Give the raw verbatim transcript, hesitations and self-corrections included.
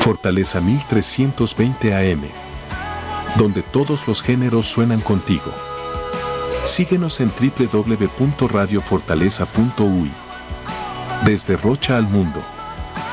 Fortaleza mil trescientos veinte A M, donde todos los géneros suenan contigo. Síguenos en doble u doble u doble u punto radio fortaleza punto u y. Desde Rocha al mundo.